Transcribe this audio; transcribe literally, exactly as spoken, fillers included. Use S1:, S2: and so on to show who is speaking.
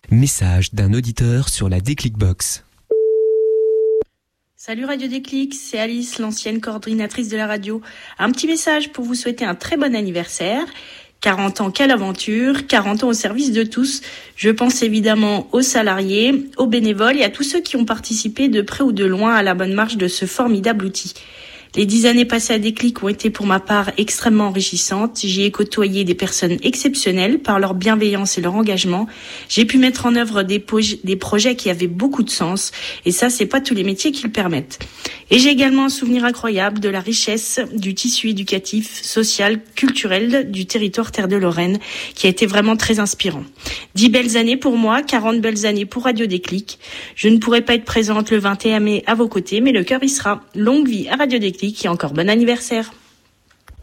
S1: Message d'un auditeur sur la Déclic Box.
S2: Salut Radio Déclic, c'est Alice, l'ancienne coordinatrice de la radio. Un petit message pour vous souhaiter un très bon anniversaire. quarante ans, quelle aventure, quarante ans au service de tous. Je pense évidemment aux salariés, aux bénévoles et à tous ceux qui ont participé de près ou de loin à la bonne marche de ce formidable outil. Les dix années passées à Déclic ont été pour ma part extrêmement enrichissantes. J'y ai côtoyé des personnes exceptionnelles par leur bienveillance et leur engagement. J'ai pu mettre en œuvre des, po- des projets qui avaient beaucoup de sens. Et ça, c'est pas tous les métiers qui le permettent. Et j'ai également un souvenir incroyable de la richesse du tissu éducatif, social, culturel du territoire Terre de Lorraine, qui a été vraiment très inspirant. Dix belles années pour moi, quarante belles années pour Radio Déclic. Je ne pourrai pas être présente le vingt et un mai à vos côtés, mais le cœur y sera. Longue vie à Radio Déclic et encore bon anniversaire.